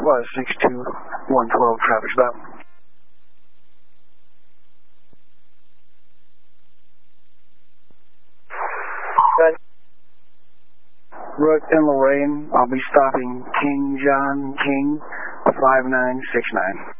was 62112, traffic stop. Route in Lorraine, I'll be stopping King John King 5969.